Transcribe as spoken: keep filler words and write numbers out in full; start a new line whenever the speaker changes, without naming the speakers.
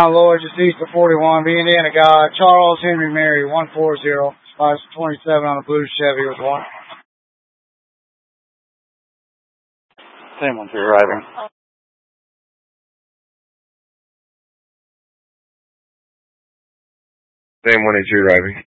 Lloyd, just east of forty-one, be Indiana guy, Charles Henry Mary, one four zero, five twenty-seven on a blue Chevy with one.
Same one for arriving.
Same one as you arriving.